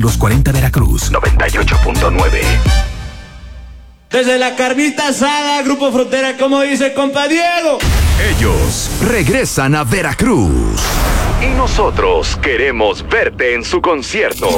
Los 40 Veracruz 98.9. Desde la carnita asada, Grupo Frontera, como dice compa Diego. Ellos regresan a Veracruz. Y nosotros queremos verte en su concierto.